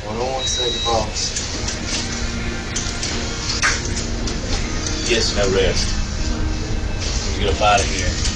Hold on 1 second, boss. Yes, no rest. You get up out of here.